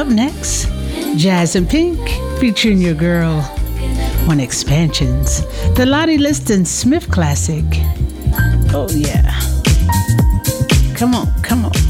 Up next, Jazz and Pink featuring your girl on Expansions, the Lottie Liston Smith classic. Oh yeah. Come on, come on.